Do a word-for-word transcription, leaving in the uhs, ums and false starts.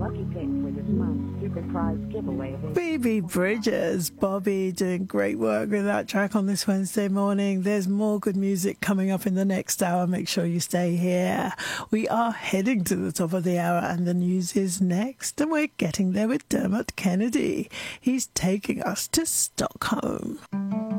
lucky pick for this month's Super Prize giveaway. Phoebe Bridgers, Bobby doing great work with that track on this Wednesday morning. There's more good music coming up in the next hour. Make sure you stay here. We are heading to the top of the hour and the news is next. And we're getting there with Dermot Kennedy. He's taking us to Stockholm.